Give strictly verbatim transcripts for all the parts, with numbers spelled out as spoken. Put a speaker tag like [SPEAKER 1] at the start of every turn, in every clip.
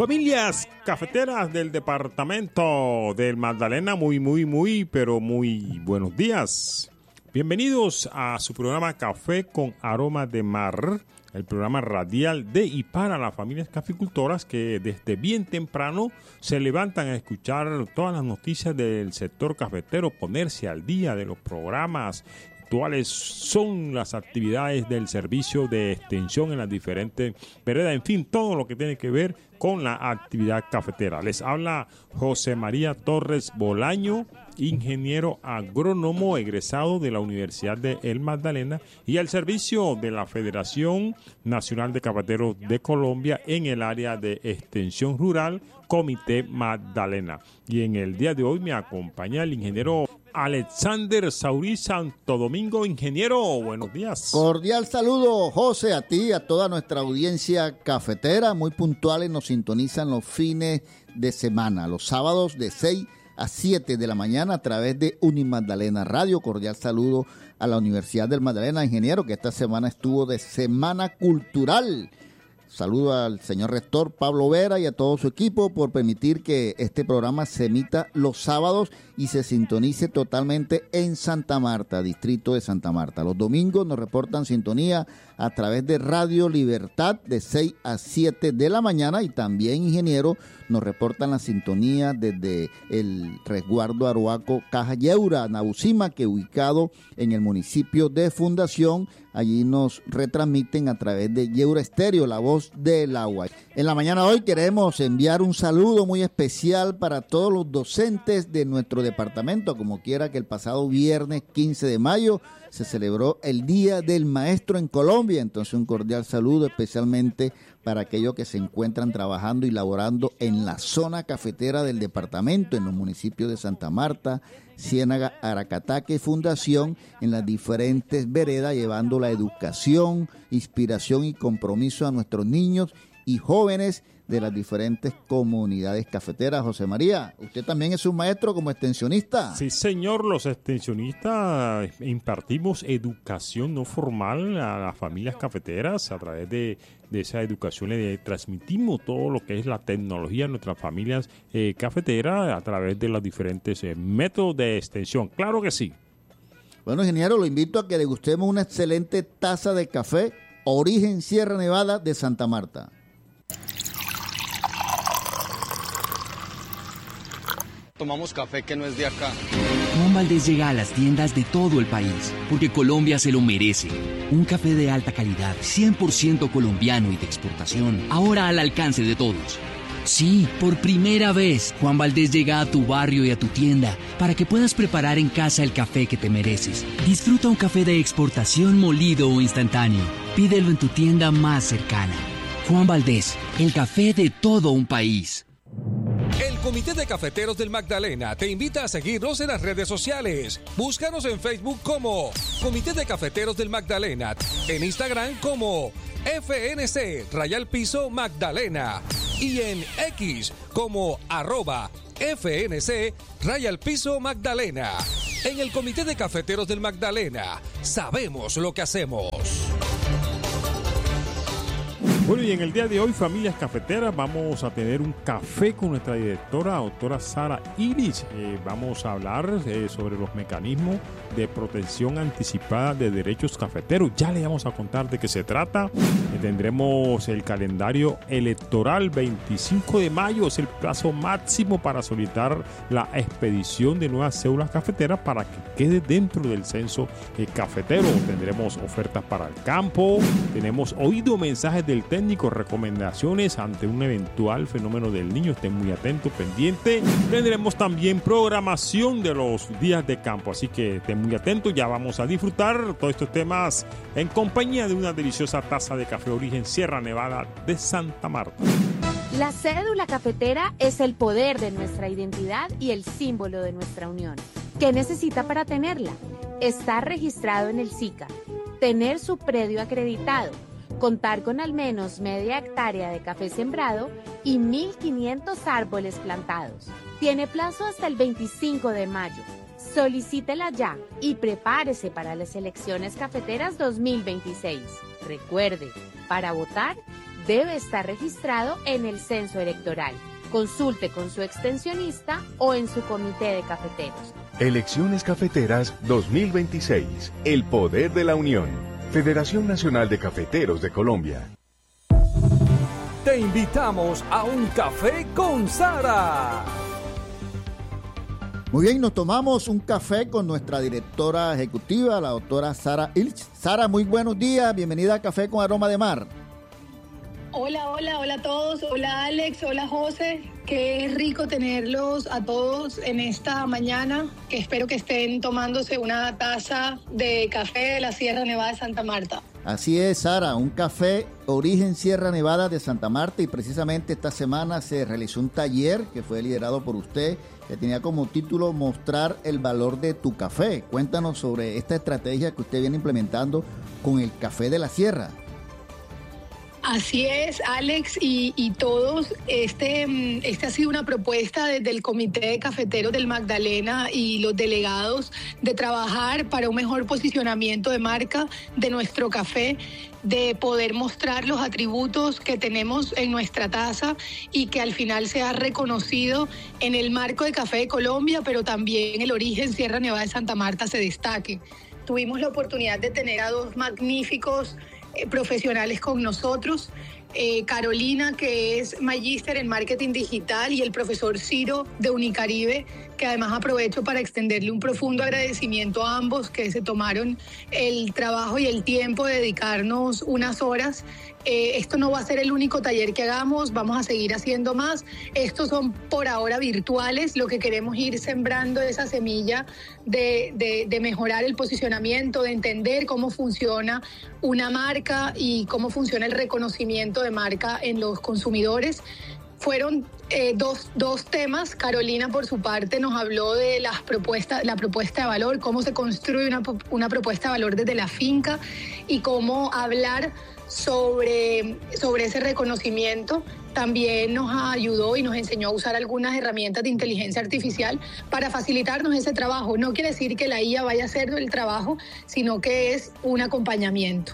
[SPEAKER 1] Familias cafeteras del departamento del Magdalena, muy, muy, muy, pero muy buenos días. Bienvenidos a su programa Café con Aroma de Mar, el programa radial de y para las familias caficultoras que desde bien temprano se levantan a escuchar todas las noticias del sector cafetero, ponerse al día de los programas, cuáles son las actividades del servicio de extensión en las diferentes veredas, en fin, todo lo que tiene que ver con la actividad cafetera. Les habla José María Torres Bolaño, ingeniero agrónomo egresado de la Universidad de El Magdalena y al servicio de la Federación Nacional de Cafeteros de Colombia en el área de extensión rural, Comité Magdalena. Y en el día de hoy me acompaña el ingeniero Alexander Saurí Santo Domingo. Ingeniero, buenos días.
[SPEAKER 2] Cordial saludo, José, a ti, a toda nuestra audiencia cafetera. Muy puntuales nos sintonizan los fines de semana, los sábados de seis a siete de la mañana a través de Unimagdalena Radio. Cordial saludo a la Universidad del Magdalena, ingeniero, que esta semana estuvo de Semana Cultural. Saludo al señor rector Pablo Vera y a todo su equipo por permitir que este programa se emita los sábados y se sintonice totalmente en Santa Marta, distrito de Santa Marta. Los domingos nos reportan sintonía a través de Radio Libertad de seis a siete de la mañana y también, ingeniero, nos reportan la sintonía desde el resguardo Aroaco Caja Yeura, Nabucima, que ubicado en el municipio de Fundación. Allí nos retransmiten a través de Yeura Estéreo, la voz del agua. En la mañana de hoy queremos enviar un saludo muy especial para todos los docentes de nuestro departamento, como quiera que el pasado viernes quince de mayo se celebró el Día del Maestro en Colombia. Entonces un cordial saludo especialmente para aquellos que se encuentran trabajando y laborando en la zona cafetera del departamento, en los municipios de Santa Marta, Ciénaga, Aracataca y Fundación, en las diferentes veredas, llevando la educación, inspiración y compromiso a nuestros niños y jóvenes de las diferentes comunidades cafeteras. José María, usted también es un maestro como extensionista.
[SPEAKER 1] Sí, señor, los extensionistas impartimos educación no formal a las familias cafeteras. A través de, de esa educación le transmitimos todo lo que es la tecnología a nuestras familias eh, cafeteras a través de los diferentes eh, métodos de extensión. Claro que sí.
[SPEAKER 2] Bueno, ingeniero, lo invito a que degustemos una excelente taza de café Origen Sierra Nevada de Santa Marta.
[SPEAKER 3] Tomamos café que no es de acá.
[SPEAKER 4] Juan Valdez llega a las tiendas de todo el país, porque Colombia se lo merece. Un café de alta calidad, cien por ciento colombiano y de exportación, ahora al alcance de todos. Sí, por primera vez, Juan Valdez llega a tu barrio y a tu tienda para que puedas preparar en casa el café que te mereces. Disfruta un café de exportación molido o instantáneo. Pídelo en tu tienda más cercana. Juan Valdez, el café de todo un país.
[SPEAKER 5] El Comité de Cafeteros del Magdalena te invita a seguirnos en las redes sociales. Búscanos en Facebook como Comité de Cafeteros del Magdalena, en Instagram como F N C Rayal Piso Magdalena y en X como arroba F N C Rayal Piso Magdalena. En el Comité de Cafeteros del Magdalena sabemos lo que hacemos.
[SPEAKER 1] Bueno, y en el día de hoy, familias cafeteras, vamos a tener un café con nuestra directora, doctora Sara Iris. Eh, vamos a hablar eh, sobre los mecanismos de protección anticipada de derechos cafeteros. Ya le vamos a contar de qué se trata. Eh, tendremos el calendario electoral. veinticinco de mayo es el plazo máximo para solicitar la expedición de nuevas cédulas cafeteras para que quede dentro del censo eh, cafetero. Tendremos ofertas para el campo. Tenemos oído mensajes del técnico, recomendaciones ante un eventual fenómeno del niño. Estén muy atentos, pendientes. Tendremos también programación de los días de campo, así que estén muy atentos. Ya vamos a disfrutar todos estos temas en compañía de una deliciosa taza de café Origen Sierra Nevada de Santa Marta.
[SPEAKER 6] La cédula cafetera es el poder de nuestra identidad y el símbolo de nuestra unión. ¿Qué necesita para tenerla? Estar registrado en el SICA, tener su predio acreditado, contar con al menos media hectárea de café sembrado y mil quinientos árboles plantados. Tiene plazo hasta el veinticinco de mayo. Solicítela ya y prepárese para las elecciones cafeteras dos mil veintiséis. Recuerde, para votar debe estar registrado en el censo electoral. Consulte con su extensionista o en su comité de cafeteros.
[SPEAKER 7] Elecciones Cafeteras dos mil veintiséis. El poder de la unión. Federación Nacional de Cafeteros de Colombia.
[SPEAKER 5] Te invitamos a un café con Sara.
[SPEAKER 2] Muy bien, nos tomamos un café con nuestra directora ejecutiva, la doctora Sara Illich. Sara, muy buenos días, bienvenida a Café con Aroma de Mar.
[SPEAKER 8] Hola, hola, hola a todos, hola Alex, hola José, qué rico tenerlos a todos en esta mañana, que espero que estén tomándose una taza de café de la Sierra Nevada de Santa Marta.
[SPEAKER 2] Así es, Sara, un café origen Sierra Nevada de Santa Marta, y precisamente esta semana se realizó un taller que fue liderado por usted, que tenía como título Mostrar el valor de tu café. Cuéntanos sobre esta estrategia que usted viene implementando con el café de la Sierra.
[SPEAKER 8] Así es, Alex, y, y todos, este, este ha sido una propuesta desde el Comité de Cafeteros del Magdalena y los delegados de trabajar para un mejor posicionamiento de marca de nuestro café, de poder mostrar los atributos que tenemos en nuestra taza y que al final sea reconocido en el marco de Café de Colombia, pero también el origen Sierra Nevada de Santa Marta se destaque. Tuvimos la oportunidad de tener a dos magníficos Eh, profesionales con nosotros, eh, Carolina, que es magíster en marketing digital, y el profesor Ciro de Unicaribe, que además aprovecho para extenderle un profundo agradecimiento a ambos, que se tomaron el trabajo y el tiempo de dedicarnos unas horas. Eh, esto no va a ser el único taller que hagamos, vamos a seguir haciendo más. Estos son por ahora virtuales, lo que queremos ir sembrando esa semilla de, de, de mejorar el posicionamiento, de entender cómo funciona una marca y cómo funciona el reconocimiento de marca en los consumidores. Fueron eh, dos, dos temas. Carolina, por su parte, nos habló de las propuestas, la propuesta de valor, cómo se construye una, una propuesta de valor desde la finca y cómo hablar sobre, sobre ese reconocimiento. También nos ayudó y nos enseñó a usar algunas herramientas de inteligencia artificial para facilitarnos ese trabajo. No quiere decir que la I A vaya a hacer el trabajo, sino que es un acompañamiento.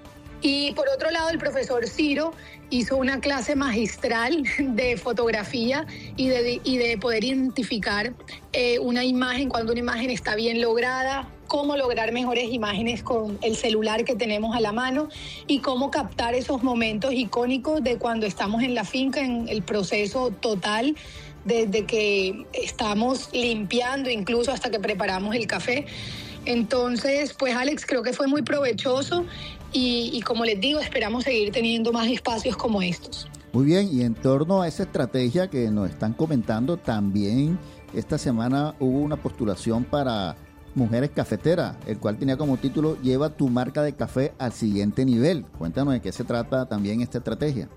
[SPEAKER 8] Y por otro lado, el profesor Ciro hizo una clase magistral de fotografía y de, y de poder identificar eh, una imagen, cuando una imagen está bien lograda, cómo lograr mejores imágenes con el celular que tenemos a la mano y cómo captar esos momentos icónicos de cuando estamos en la finca, en el proceso total, desde que estamos limpiando incluso hasta que preparamos el café. Entonces, pues Alex, creo que fue muy provechoso y, y como les digo, esperamos seguir teniendo más espacios como estos.
[SPEAKER 2] Muy bien, y en torno a esa estrategia que nos están comentando, también esta semana hubo una postulación para Mujeres Cafeteras, el cual tenía como título Lleva tu marca de café al siguiente nivel. Cuéntanos de qué se trata también esta estrategia.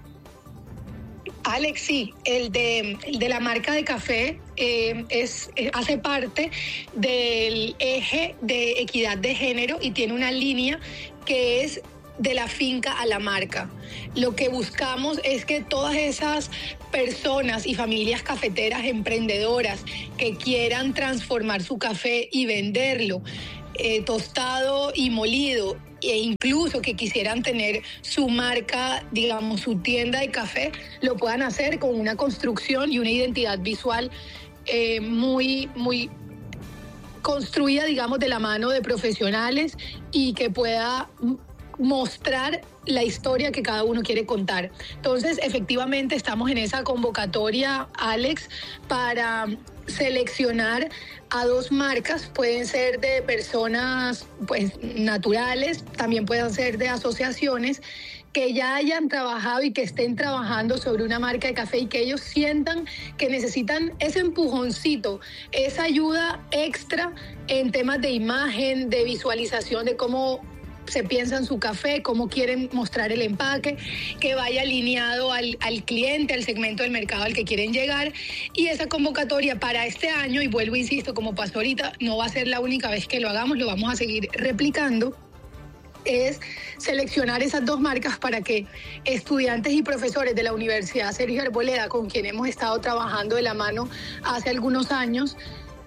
[SPEAKER 8] Alex, sí, el de, el de la marca de café eh, es, eh, hace parte del eje de equidad de género y tiene una línea que es de la finca a la marca. Lo que buscamos es que todas esas personas y familias cafeteras emprendedoras que quieran transformar su café y venderlo eh, tostado y molido, e incluso que quisieran tener su marca, digamos, su tienda de café, lo puedan hacer con una construcción y una identidad visual eh, muy, muy construida, digamos, de la mano de profesionales y que pueda mostrar la historia que cada uno quiere contar. Entonces, efectivamente, estamos en esa convocatoria, Alex, para seleccionar a dos marcas. Pueden ser de personas pues naturales, también pueden ser de asociaciones que ya hayan trabajado y que estén trabajando sobre una marca de café y que ellos sientan que necesitan ese empujoncito, esa ayuda extra en temas de imagen, de visualización de cómo se piensa en su café, cómo quieren mostrar el empaque, que vaya alineado al, al cliente, al segmento del mercado al que quieren llegar. Y esa convocatoria para este año, y vuelvo, insisto, como pasó ahorita, no va a ser la única vez que lo hagamos, lo vamos a seguir replicando, es seleccionar esas dos marcas para que estudiantes y profesores de la Universidad Sergio Arboleda, con quien hemos estado trabajando de la mano hace algunos años,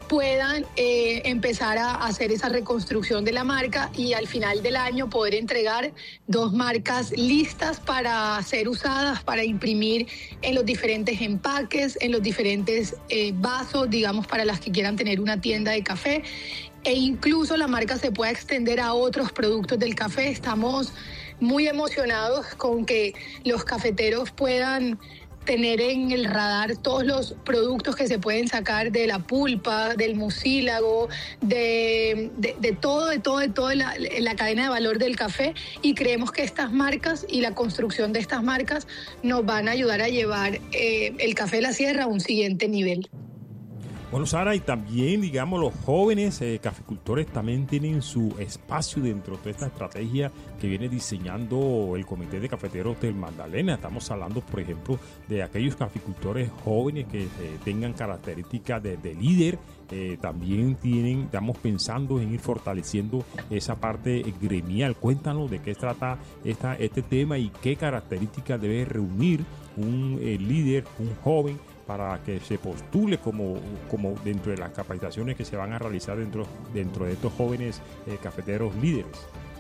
[SPEAKER 8] puedan eh, empezar a hacer esa reconstrucción de la marca y al final del año poder entregar dos marcas listas para ser usadas, para imprimir en los diferentes empaques, en los diferentes eh, vasos, digamos, para las que quieran tener una tienda de café, e incluso la marca se pueda extender a otros productos del café. Estamos muy emocionados con que los cafeteros puedan tener en el radar todos los productos que se pueden sacar de la pulpa, del mucílago, de, de, de todo, de todo, de toda la, la cadena de valor del café, y creemos que estas marcas y la construcción de estas marcas nos van a ayudar a llevar eh, el Café de la Sierra a un siguiente nivel.
[SPEAKER 1] Bueno, Sara, y también, digamos, los jóvenes eh, caficultores también tienen su espacio dentro de toda esta estrategia que viene diseñando el Comité de Cafeteros del Magdalena. Estamos hablando, por ejemplo, de aquellos caficultores jóvenes que eh, tengan características de, de líder. Eh, también tienen, estamos pensando en ir fortaleciendo esa parte gremial. Cuéntanos de qué trata esta, este tema y qué características debe reunir un eh, líder, un joven, para que se postule como, como dentro de las capacitaciones que se van a realizar dentro, dentro de estos jóvenes eh, cafeteros líderes.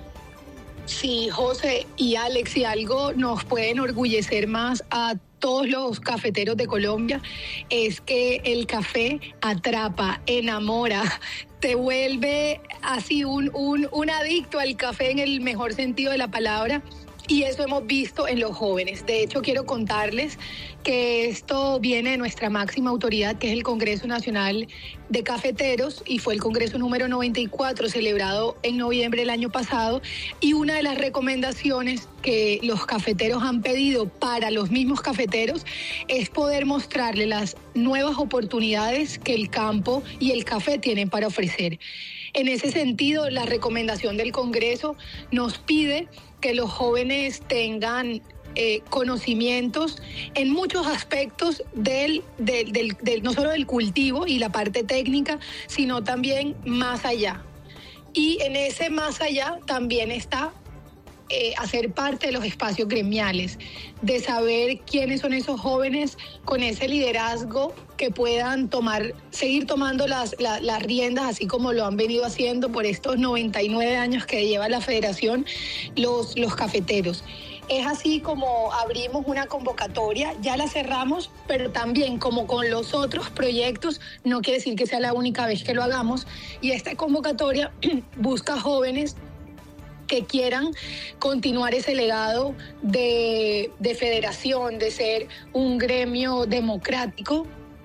[SPEAKER 8] Sí, José y Alex, si algo nos puede enorgullecer más a todos los cafeteros de Colombia es que el café atrapa, enamora, te vuelve así un, un, un adicto al café en el mejor sentido de la palabra. Y eso hemos visto en los jóvenes. De hecho, quiero contarles que esto viene de nuestra máxima autoridad, que es el Congreso Nacional de Cafeteros, y fue el Congreso número noventa y cuatro, celebrado en noviembre del año pasado. Y una de las recomendaciones que los cafeteros han pedido para los mismos cafeteros es poder mostrarle las nuevas oportunidades que el campo y el café tienen para ofrecer. En ese sentido, la recomendación del Congreso nos pide que los jóvenes tengan eh, conocimientos en muchos aspectos del, del, del, del, no solo del cultivo y la parte técnica, sino también más allá. Y en ese más allá también está eh, hacer parte de los espacios gremiales, de saber quiénes son esos jóvenes con ese liderazgo que puedan tomar, seguir tomando las, la, las riendas, así como lo han venido haciendo por estos noventa y nueve años que lleva la federación, los, los cafeteros. Es así como abrimos una convocatoria, ya la cerramos, pero también como con los otros proyectos, no quiere decir que sea la única vez que lo hagamos, y esta convocatoria busca jóvenes que quieran continuar ese legado de, de federación, de ser un gremio democrático.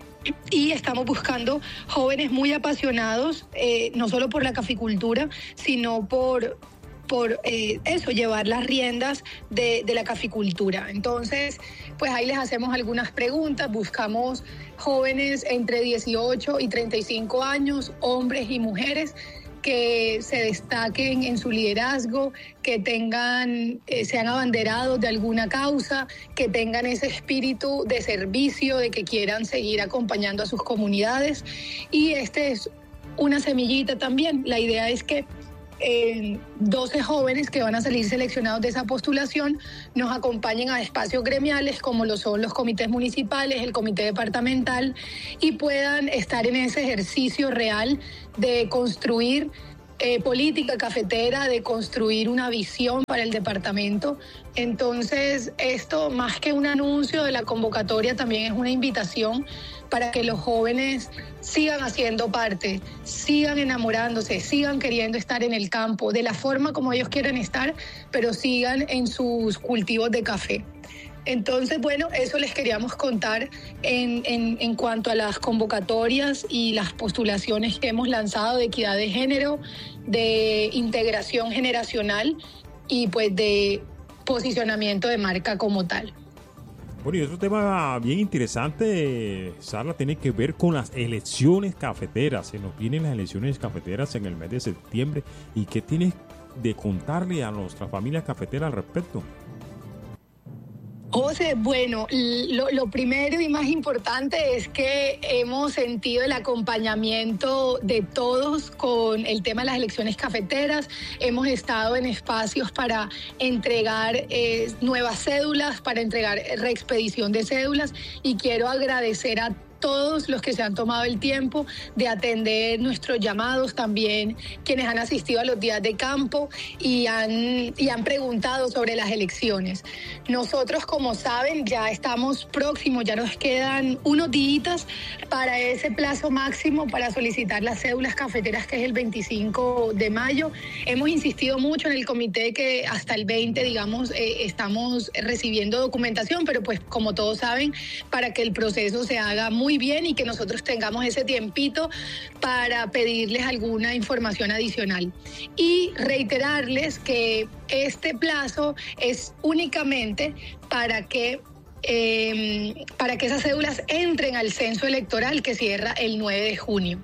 [SPEAKER 8] Y estamos buscando jóvenes muy apasionados, eh, no solo por la caficultura, sino por, por eh, eso, llevar las riendas de, de la caficultura. Entonces, pues ahí les hacemos algunas preguntas, buscamos jóvenes entre dieciocho y treinta y cinco años, hombres y mujeres, que se destaquen en su liderazgo, que tengan, eh, sean abanderados de alguna causa, que tengan ese espíritu de servicio, de que quieran seguir acompañando a sus comunidades. Y este es una semillita también. La idea es que eh, doce jóvenes que van a salir seleccionados de esa postulación nos acompañen a espacios gremiales como lo son los comités municipales, el comité departamental, y puedan estar en ese ejercicio real de construir eh, política cafetera, de construir una visión para el departamento. Entonces, esto más que un anuncio de la convocatoria también es una invitación para que los jóvenes sigan haciendo parte, sigan enamorándose, sigan queriendo estar en el campo de la forma como ellos quieren estar, pero sigan en sus cultivos de café. Entonces, bueno, eso les queríamos contar en, en, en cuanto a las convocatorias y las postulaciones que hemos lanzado de equidad de género, de integración generacional y pues de posicionamiento de marca como tal.
[SPEAKER 1] Bueno, y otro tema bien interesante, Sara, tiene que ver con las elecciones cafeteras. Se nos vienen las elecciones cafeteras en el mes de septiembre. ¿Y qué tienes de contarle a nuestras familias cafeteras al respecto?
[SPEAKER 8] José, bueno, lo, lo primero y más importante es que hemos sentido el acompañamiento de todos con el tema de las elecciones cafeteras. Hemos estado en espacios para entregar eh, nuevas cédulas, para entregar reexpedición de cédulas, y quiero agradecer a todos los que se han tomado el tiempo de atender nuestros llamados, también quienes han asistido a los días de campo y han, y han preguntado sobre las elecciones. Nosotros, como saben, ya estamos próximos, ya nos quedan unos días para ese plazo máximo para solicitar las cédulas cafeteras, que es el veinticinco de mayo. Hemos insistido mucho en el comité que hasta el veinte, digamos, eh, estamos recibiendo documentación, pero pues como todos saben, para que el proceso se haga muy bien y que nosotros tengamos ese tiempito para pedirles alguna información adicional. Y reiterarles que este plazo es únicamente para que eh, para que esas cédulas entren al censo electoral que cierra el nueve de junio.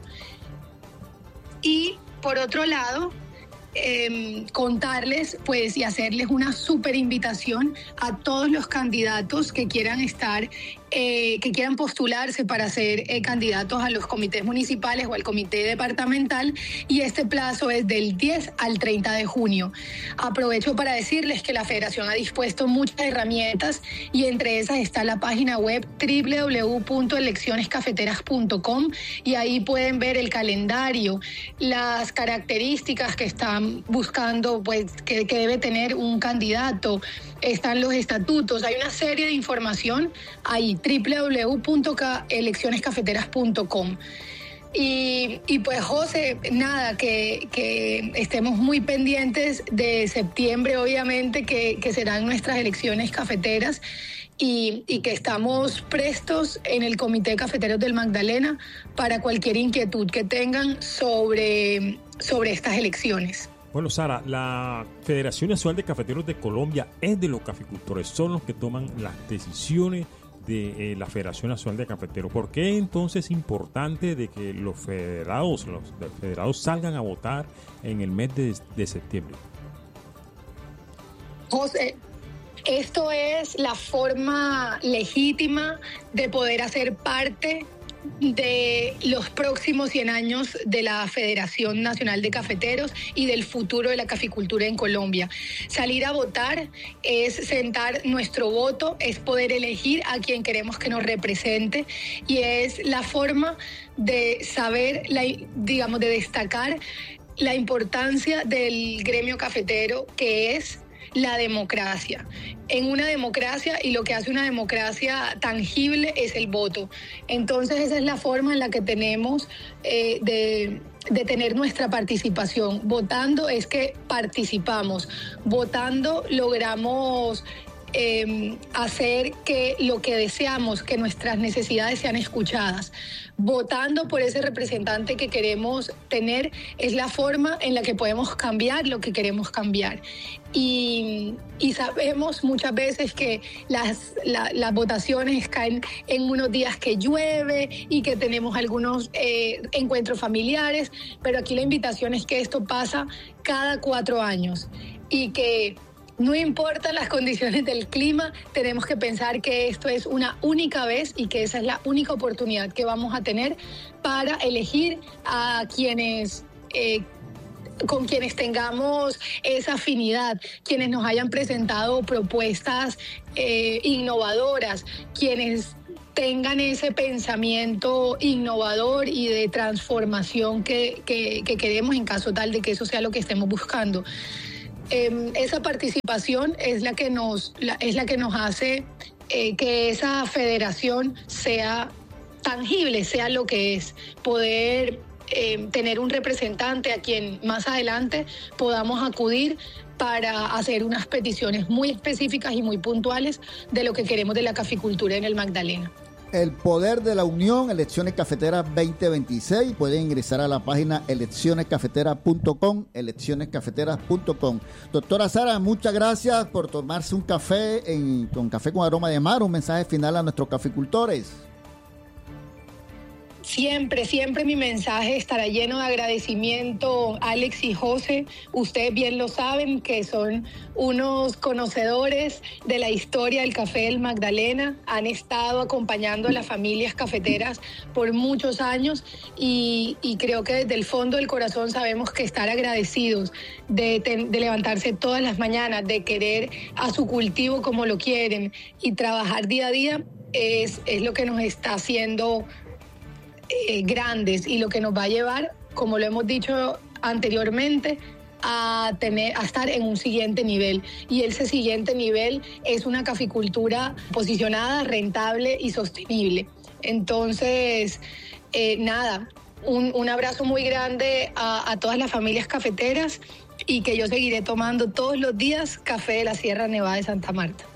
[SPEAKER 8] Y por otro lado, Eh, contarles pues y hacerles una súper invitación a todos los candidatos que quieran estar, eh, que quieran postularse para ser eh, candidatos a los comités municipales o al comité departamental, y este plazo es del diez al treinta de junio. Aprovecho para decirles que la Federación ha dispuesto muchas herramientas y entre esas está la página web doble u doble u doble u punto elecciones cafeteras punto com, y ahí pueden ver el calendario, las características que están buscando, pues que, que debe tener un candidato, están los estatutos, hay una serie de información ahí, doble u doble u doble u punto elecciones cafeteras punto com. Y, y pues José, nada, que, que estemos muy pendientes de septiembre, obviamente, que, que serán nuestras elecciones cafeteras, y, y que estamos prestos en el Comité de Cafeteros del Magdalena para cualquier inquietud que tengan sobre, sobre estas elecciones.
[SPEAKER 1] Bueno, Sara, la Federación Nacional de Cafeteros de Colombia es de los caficultores, son los que toman las decisiones de eh, la Federación Nacional de Cafeteros. ¿Por qué entonces es importante de que los federados, los federados salgan a votar en el mes de, de septiembre?
[SPEAKER 8] José, esto es la forma legítima de poder hacer parte de los próximos cien años de la Federación Nacional de Cafeteros y del futuro de la caficultura en Colombia. Salir a votar es sentar nuestro voto, es poder elegir a quien queremos que nos represente, y es la forma de saber, la, digamos, de destacar la importancia del gremio cafetero, que es la democracia. En una democracia, y lo que hace una democracia tangible es el voto. Entonces esa es la forma en la que tenemos eh, de, de tener nuestra participación. Votando es que participamos. Votando logramos eh, hacer que lo que deseamos, que nuestras necesidades sean escuchadas. Votando por ese representante que queremos tener es la forma en la que podemos cambiar lo que queremos cambiar. Y, y sabemos muchas veces que las, la, las votaciones caen en unos días que llueve y que tenemos algunos eh, encuentros familiares, pero aquí la invitación es que esto pasa cada cuatro años y que no importan las condiciones del clima, tenemos que pensar que esto es una única vez y que esa es la única oportunidad que vamos a tener para elegir a quienes eh, con quienes tengamos esa afinidad, quienes nos hayan presentado propuestas eh, innovadoras, quienes tengan ese pensamiento innovador y de transformación que, que, que queremos, en caso tal de que eso sea lo que estemos buscando. Eh, esa participación es la que nos, la, es la que nos hace eh, que esa federación sea tangible, sea lo que es, poder eh, tener un representante a quien más adelante podamos acudir para hacer unas peticiones muy específicas y muy puntuales de lo que queremos de la caficultura en el Magdalena.
[SPEAKER 2] El poder de la unión, Elecciones Cafeteras veinte veintiséis. Pueden ingresar a la página elecciones cafeteras punto com, elecciones cafeteras punto com. Doctora Sara, muchas gracias por tomarse un café en, con Café con Aroma de Mar. Un mensaje final a nuestros caficultores.
[SPEAKER 8] Siempre, siempre mi mensaje estará lleno de agradecimiento, Alex y José. Ustedes bien lo saben, que son unos conocedores de la historia del café del Magdalena. Han estado acompañando a las familias cafeteras por muchos años y, y creo que desde el fondo del corazón sabemos que estar agradecidos de, de levantarse todas las mañanas, de querer a su cultivo como lo quieren y trabajar día a día, Es, es lo que nos está haciendo eh, grandes y lo que nos va a llevar, como lo hemos dicho anteriormente, a tener a estar en un siguiente nivel, y ese siguiente nivel es una caficultura posicionada, rentable y sostenible. Entonces, eh, nada, un, un abrazo muy grande a, a todas las familias cafeteras, y que yo seguiré tomando todos los días café de la Sierra Nevada de Santa Marta.